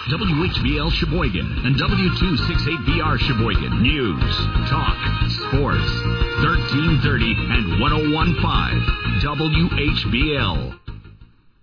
WHBL Sheboygan and W268BR Sheboygan. News, talk, sports. 1330 and 101.5 WHBL.